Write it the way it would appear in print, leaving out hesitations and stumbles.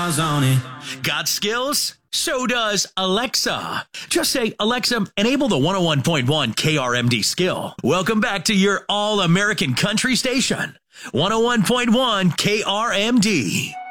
stars on it. Got skills? So does Alexa. Just say, Alexa, enable the 101.1 KRMD skill. Welcome back to your all-American country station, 101.1 KRMD.